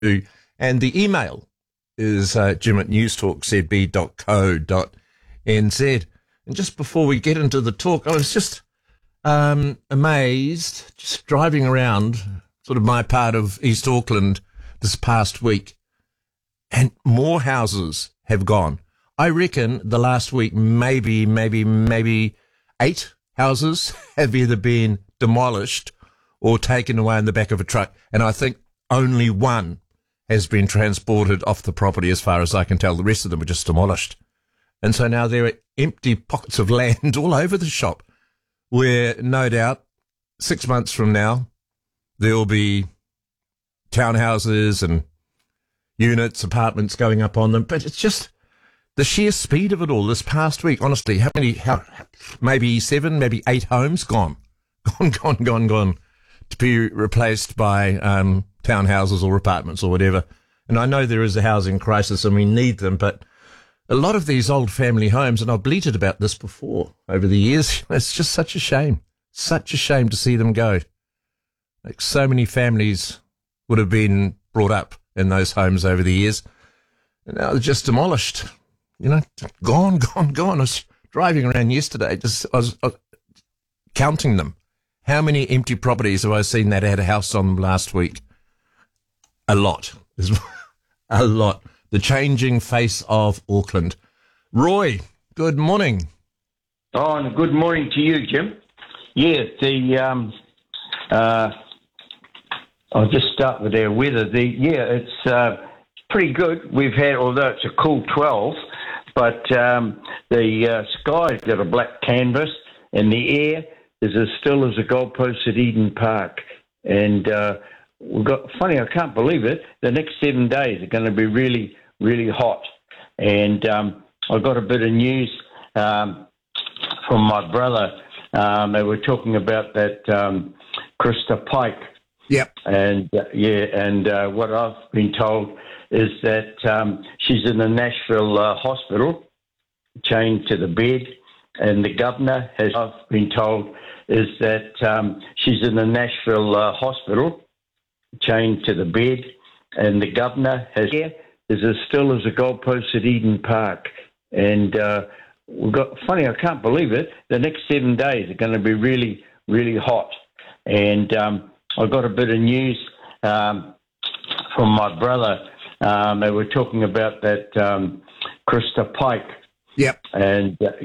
And the email is jim@newstalkzb.co.nz. And just before we get into the talk, I was just amazed, just driving around sort of my part of East Auckland this past week, and more houses have gone. I reckon the last week, maybe 8 houses have either been demolished or taken away in the back of a truck. And I think only one has been transported off the property as far as I can tell. The rest of them were just demolished. And so now there are empty pockets of land all over the shop where no doubt 6 months from now, there'll be townhouses and units, apartments going up on them. But it's just the sheer speed of it all this past week. Honestly, maybe 7, maybe 8 homes gone to be replaced by townhouses or apartments or whatever. And I know there is a housing crisis and we need them, but a lot of these old family homes, and I've bleated about this before over the years, it's just such a shame to see them go. Like, so many families would have been brought up in those homes over the years, and now they're just demolished. Gone. I was driving around yesterday, I was counting them. How many empty properties have I seen that had a house on them last week? A lot. There's a lot. The changing face of Auckland. Roy, good morning. Oh, and good morning to you, Jim. Yeah, I'll just start with our weather. It's pretty good. We've had, although it's a cool 12, but the sky's got a black canvas and the air is as still as a goalpost at Eden Park. And we've got, funny, I can't believe it, the next 7 days are going to be really, really hot. And I got a bit of news from my brother. They were talking about that Krista Pike. Yep. And what I've been told is that she's in the Nashville hospital, chained to the bed, and the governor has, I've been told, is that she's in the Nashville hospital, chained to the bed, and the governor is as still as a goalpost at Eden Park. And we've got, funny, I can't believe it, the next 7 days are going to be really, really hot. And I got a bit of news from my brother. They were talking about that Krista Pike. Yep. And